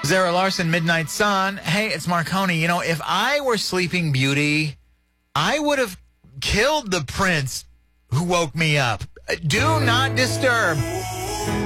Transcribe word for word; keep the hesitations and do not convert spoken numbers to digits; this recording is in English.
Zara Larson, Midnight Sun. Hey, it's Marconi. You know, if I were Sleeping Beauty, I would have killed the prince who woke me up. Do not disturb.